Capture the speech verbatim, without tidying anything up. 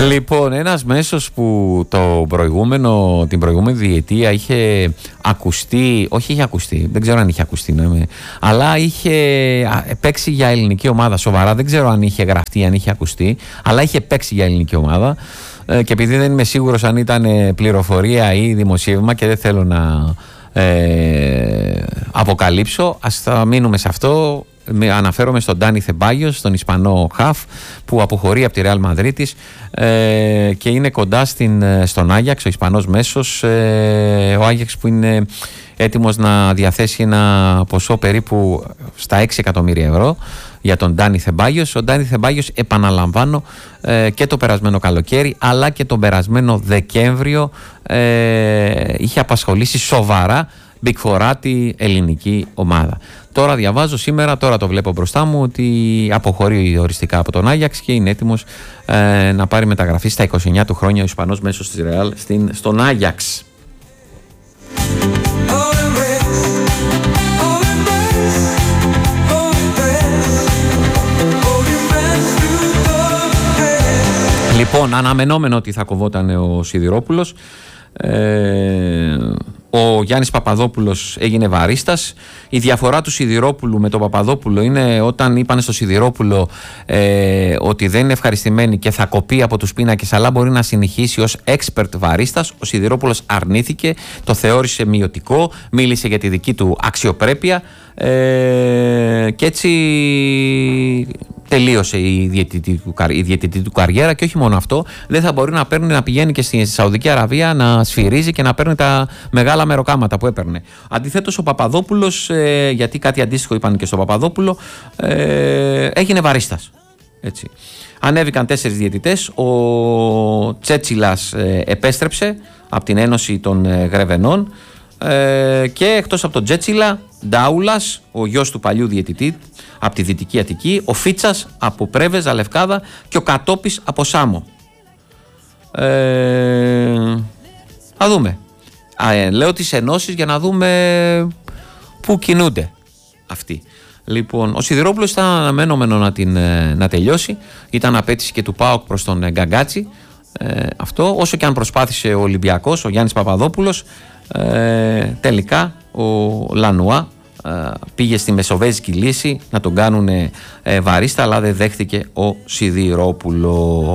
Λοιπόν, ένας μέσος που το προηγούμενο, την προηγούμενη διετία είχε ακουστεί, όχι είχε ακουστεί, δεν ξέρω αν είχε ακουστεί, ναι, αλλά είχε παίξει για ελληνική ομάδα σοβαρά, δεν ξέρω αν είχε γραφτεί, αν είχε ακουστεί, αλλά είχε παίξει για ελληνική ομάδα και επειδή δεν είμαι σίγουρος αν ήταν πληροφορία ή δημοσίευμα και δεν θέλω να ε, αποκαλύψω, ας θα μείνουμε σε αυτό. Αναφέρομαι στον Ντάνι Θεμπάγιος, τον Ισπανό χαφ που αποχωρεί από τη Ρεάλ Μαδρίτης ε, και είναι κοντά στην, στον Άγιαξ, ο Ισπανός μέσος, ε, ο Άγιαξ που είναι έτοιμος να διαθέσει ένα ποσό περίπου στα έξι εκατομμύρια ευρώ για τον Ντάνι Θεμπάγιος. Ο Ντάνι Θεμπάγιος, επαναλαμβάνω, ε, και το περασμένο καλοκαίρι αλλά και τον περασμένο Δεκέμβριο ε, είχε απασχολήσει σοβαρά μπικφοράτη ελληνική ομάδα. Τώρα διαβάζω σήμερα, τώρα το βλέπω μπροστά μου, ότι αποχωρεί οριστικά από τον Άγιαξ και είναι έτοιμος ε, να πάρει μεταγραφή στα είκοσι εννιά του χρόνια ο Ισπανός μέσος της Ρεάλ στον Άγιαξ. Λοιπόν, αναμενόμενο ότι θα κοβόταν ο Σιδηρόπουλος. Ε, ο Γιάννης Παπαδόπουλος έγινε βαρίστας. Η διαφορά του Σιδηρόπουλου με τον Παπαδόπουλο είναι όταν είπαν στο Σιδηρόπουλο ε, ότι δεν είναι ευχαριστημένοι και θα κοπεί από τους πίνακες αλλά μπορεί να συνεχίσει ως expert βαρίστας. Ο Σιδηρόπουλος αρνήθηκε, το θεώρησε μειωτικό, μίλησε για τη δική του αξιοπρέπεια ε, και έτσι τελείωσε η διαιτητή του, η διαιτητή του καριέρα και όχι μόνο αυτό, δεν θα μπορεί να, παίρνει, να πηγαίνει και στη Σαουδική Αραβία να σφυρίζει και να παίρνει τα μεγάλα μεροκάματα που έπαιρνε. Αντιθέτως ο Παπαδόπουλος, ε, γιατί κάτι αντίστοιχο είπαν και στον Παπαδόπουλο, ε, έγινε βαρίστας. Έτσι. Ανέβηκαν τέσσερις διαιτητές, ο Τσέτσιλας ε, επέστρεψε από την Ένωση των ε, Γρεβενών ε, και εκτός από τον Τσέτσιλα, Ντάουλας, ο γιος του παλιού διαιτητή από τη Δυτική Αττική, ο Φίτσας από Πρέβεζα, Λευκάδα και ο Κατόπης από Σάμο. Ε, θα δούμε. Α, ε, λέω τις ενώσεις για να δούμε πού κινούνται αυτοί. Λοιπόν, ο Σιδηρόπουλος ήταν αναμενόμενο να, την, να τελειώσει. Ήταν απέτηση και του ΠΑΟΚ προς τον Γκαγκάτσι. Ε, αυτό, όσο και αν προσπάθησε ο Ολυμπιακός, ο Γιάννης Παπαδόπουλος, ε, τελικά ο Λανουά ε, πήγε στη μεσοβέζικη λύση να τον κάνουν ε, βαρίστα, αλλά δεν δέχτηκε ο Σιδηρόπουλος.